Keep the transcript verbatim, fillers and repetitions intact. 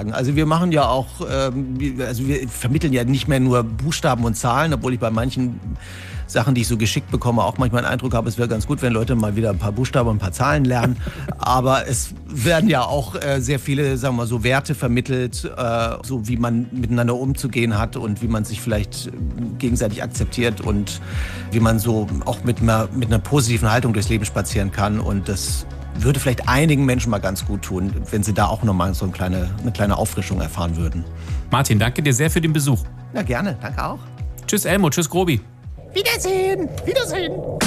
sagen. Also wir machen ja auch, ähm, also wir vermitteln ja nicht mehr nur Buchstaben und Zahlen, obwohl ich bei manchen Sachen, die ich so geschickt bekomme, auch manchmal den Eindruck habe, es wäre ganz gut, wenn Leute mal wieder ein paar Buchstaben und ein paar Zahlen lernen. Aber es werden ja auch äh, sehr viele, sagen wir mal, so Werte vermittelt, äh, so wie man miteinander umzugehen hat und wie man sich vielleicht gegenseitig akzeptiert und wie man so auch mit einer, mit einer positiven Haltung durchs Leben spazieren kann. Und das würde vielleicht einigen Menschen mal ganz gut tun, wenn sie da auch nochmal so eine kleine, eine kleine Auffrischung erfahren würden. Martin, danke dir sehr für den Besuch. Ja, gerne. Danke auch. Tschüss Elmo, tschüss Grobi. Wiedersehen. Wiedersehen.